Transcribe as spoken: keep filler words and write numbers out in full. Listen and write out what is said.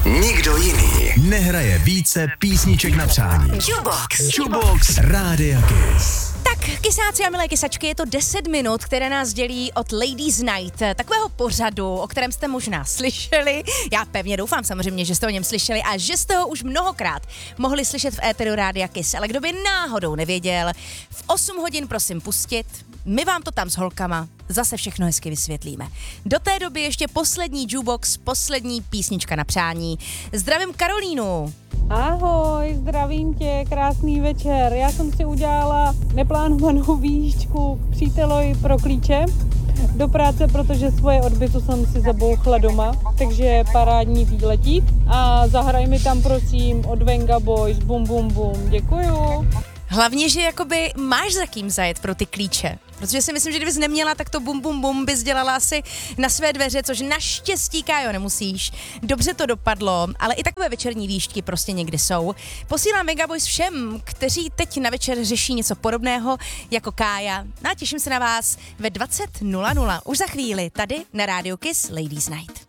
Nikdo jiný nehraje více písniček na přání. Jukebox. Jukebox Rádia Kiss. Tak, kysáci a milé kysačky, je to deset minut, které nás dělí od Ladies Night, takového pořadu, o kterém jste možná slyšeli. Já pevně doufám samozřejmě, že jste o něm slyšeli a že jste ho už mnohokrát mohli slyšet v éteru Rádia Kiss, ale kdo by náhodou nevěděl, v osm hodin prosím pustit, my vám to tam s holkama zase všechno hezky vysvětlíme. Do té doby ještě poslední jukebox, poslední písnička na přání. Zdravím Karolínu. Ahoj, zdravím tě, krásný večer. Já jsem si udělala neplánovanou výjížďku k přítelovi pro klíče do práce, protože svoje odbytu jsem si zabouchla doma, takže parádní výletí. A zahraj mi tam prosím od Venga Boys, bum bum bum, děkuju. Hlavně, že jakoby máš za kým zajet pro ty klíče. Protože si myslím, že kdybys neměla, tak to bum bum bum bys dělala asi na své dveře, což naštěstí, Kájo, nemusíš. Dobře to dopadlo, ale i takové večerní výšťky prostě někdy jsou. Posílám Megaboys všem, kteří teď na večer řeší něco podobného jako Kája. No a těším se na vás ve dvacet nula nula. Už za chvíli tady na Rádiu Kiss Ladies Night.